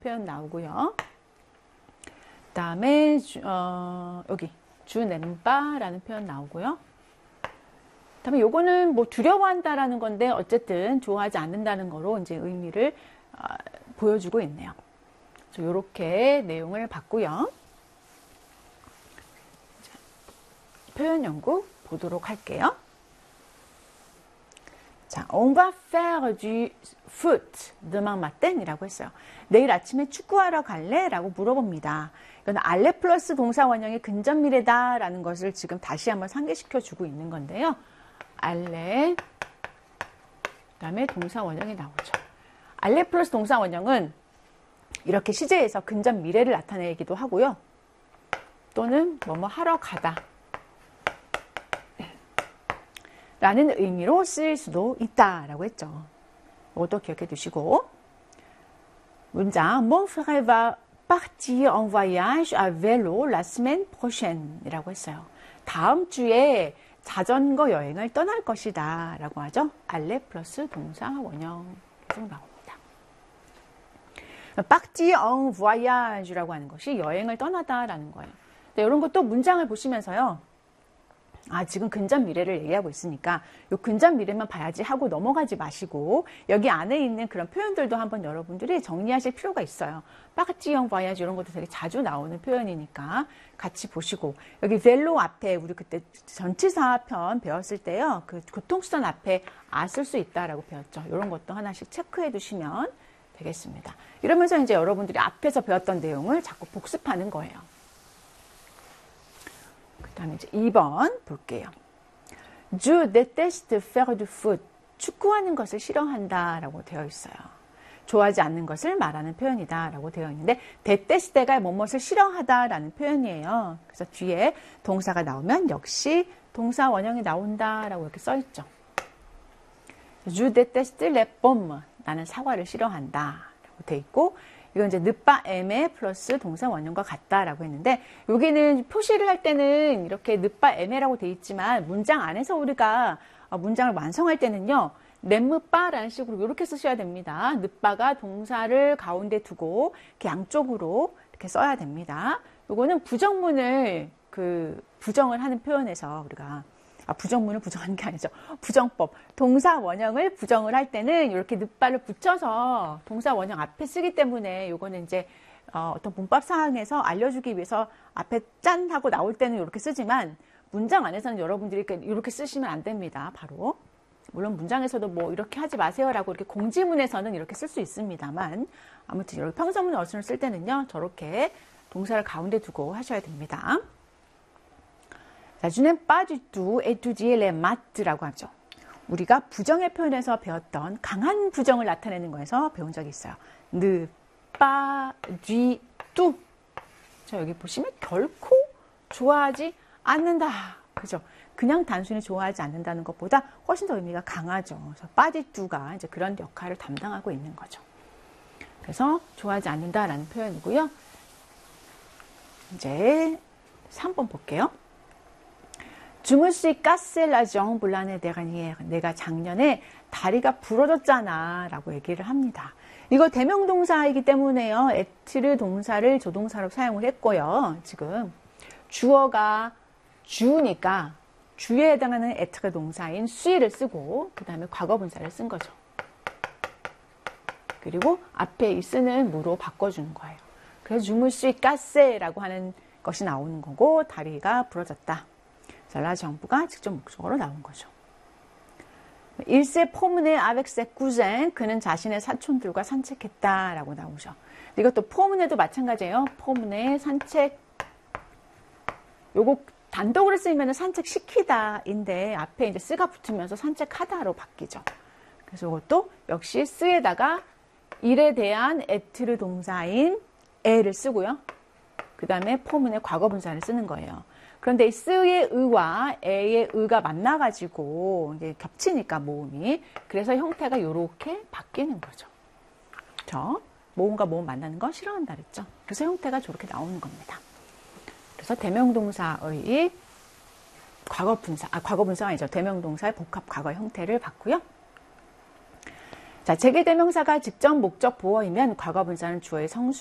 표현 나오고요. 그 다음에 여기 주냄바라는 표현 나오고요. 그 다음에 요거는 뭐 두려워한다라는 건데 어쨌든 좋아하지 않는다는 거로 이제 의미를 보여주고 있네요. 이렇게 내용을 봤고요. 자, 표현 연구 보도록 할게요. 자, on va faire du foot demain matin 이라고 했어요. 내일 아침에 축구하러 갈래? 라고 물어봅니다. 이건 알레 플러스 동사 원형의 근접 미래다 라는 것을 지금 다시 한번 상기시켜 주고 있는 건데요. 알레, 그 다음에 동사 원형이 나오죠. 알레 플러스 동사 원형은 이렇게 시제에서 근접 미래를 나타내기도 하고요. 또는 뭐뭐 하러 가다 라는 의미로 쓰일 수도 있다라고 했죠. 이것도 기억해 두시고, 문장 Mon frère va partir en voyage à vélo la semaine prochaine 이라고 했어요. 다음 주에 자전거 여행을 떠날 것이다 라고 하죠. 알레 플러스 동사 원형 계속 나옵니다. partir en voyage라고 하는 것이 여행을 떠나다 라는 거예요. 이런 것도 문장을 보시면서요. 지금 근접 미래를 얘기하고 있으니까 요 근접 미래만 봐야지 하고 넘어가지 마시고 여기 안에 있는 그런 표현들도 한번 여러분들이 정리하실 필요가 있어요. 파티형 바야지 이런 것도 되게 자주 나오는 표현이니까 같이 보시고 여기 벨로 앞에 우리 그때 전치사 편 배웠을 때요. 그 교통수단 앞에 쓸 수 있다라고 배웠죠. 이런 것도 하나씩 체크해 두시면 되겠습니다. 이러면서 이제 여러분들이 앞에서 배웠던 내용을 자꾸 복습하는 거예요. 그 다음에 이제 2번 볼게요. Je déteste faire du foot. 축구하는 것을 싫어한다 라고 되어 있어요. 좋아하지 않는 것을 말하는 표현이다 라고 되어 있는데 déteste가 뭐뭇을 싫어하다 라는 표현이에요. 그래서 뒤에 동사가 나오면 역시 동사 원형이 나온다 라고 이렇게 써 있죠. Je déteste les pommes. 나는 사과를 싫어한다 라고 되어 있고 이건 이제 느빠 에메 플러스 동사 원형과 같다라고 했는데 여기는 표시를 할 때는 이렇게 느빠 에메라고 돼 있지만 문장 안에서 우리가 문장을 완성할 때는요. 렘무빠라는 식으로 이렇게 쓰셔야 됩니다. 느빠가 동사를 가운데 두고 이렇게 양쪽으로 이렇게 써야 됩니다. 요거는 부정문을 부정을 하는 표현에서 우리가 부정문을 부정하는 게 아니죠. 부정법. 동사 원형을 부정을 할 때는 이렇게 느빠를 붙여서 동사 원형 앞에 쓰기 때문에 요거는 이제 어떤 문법 상황에서 알려주기 위해서 앞에 짠 하고 나올 때는 이렇게 쓰지만 문장 안에서는 여러분들이 이렇게 쓰시면 안 됩니다. 바로. 물론 문장에서도 뭐 이렇게 하지 마세요라고 이렇게 공지문에서는 이렇게 쓸 수 있습니다만 아무튼 여기 평서문 어순을 쓸 때는요. 저렇게 동사를 가운데 두고 하셔야 됩니다. 자, je n'aime pas du tout étudier les maths라고 하죠. 우리가 부정의 표현에서 배웠던 강한 부정을 나타내는 거에서 배운 적이 있어요. ne pas du tout. 자, 여기 보시면 결코 좋아하지 않는다. 그죠? 그냥 단순히 좋아하지 않는다는 것보다 훨씬 더 의미가 강하죠. 그래서 pas du tout가 이제 그런 역할을 담당하고 있는 거죠. 그래서 좋아하지 않는다라는 표현이고요. 이제 3번 볼게요. Je me suis cassé la jambe l'année dernière. 내가 작년에 다리가 부러졌잖아 라고 얘기를 합니다. 이거 대명동사이기 때문에요. 에트르 동사를 조동사로 사용을 했고요. 지금 주어가 주니까 주에 해당하는 에트르 동사인 수이를 쓰고 그 다음에 과거분사를 쓴 거죠. 그리고 앞에 이 쓰는 무로 바꿔주는 거예요. 그래서 Je me suis cassé라고 하는 것이 나오는 거고 다리가 부러졌다. 라 정부가 직접 목적어로 나온 거죠. Il s'est promené avec ses cousins. 그는 자신의 사촌들과 산책했다라고 나오죠. 이것도 promené도 마찬가지예요. promené 산책. 요거 단독으로 쓰이면 산책시키다인데 앞에 이제 쓰가 붙으면서 산책하다로 바뀌죠. 그래서 이것도 역시 쓰에다가 일에 대한 에트르 동사인 에를 쓰고요. 그 다음에 promené 과거분사를 쓰는 거예요. 그런데 이 쓰의 의와 에의 의가 만나가지고 이게 겹치니까 모음이 그래서 형태가 이렇게 바뀌는 거죠. 그렇죠? 모음과 모음 만나는 거 싫어한다 그랬죠. 그래서 형태가 저렇게 나오는 겁니다. 그래서 대명동사의 과거분사가 아니죠. 대명동사의 복합 과거 형태를 봤고요. 자, 재개대명사가 직접 목적 보어이면 과거 분사는 주어의